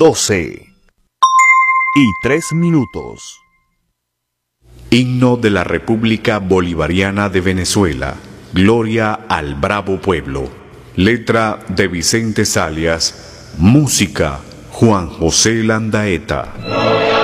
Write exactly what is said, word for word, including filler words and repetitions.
doce y tres minutos. Himno de la República Bolivariana de Venezuela. Gloria al bravo pueblo. Letra de Vicente Zalias. Música Juan José Landaeta.